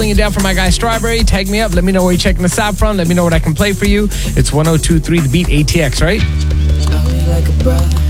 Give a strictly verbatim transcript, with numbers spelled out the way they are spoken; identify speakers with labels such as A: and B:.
A: it down for my guy Strawberry. Tag me up. Let me know where you're checking us out from. Let me know what I can play for you. It's one oh two point three The Beat A T X, right?
B: Like a brother.